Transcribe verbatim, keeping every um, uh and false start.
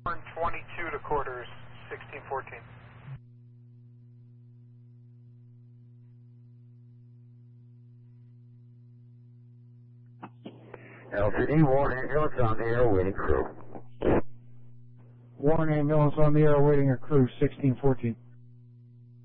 twenty-two to quarters, sixteen fourteen. L T D, Warren ambulance on the air waiting crew. Warren ambulance on the air waiting a crew, sixteen fourteen.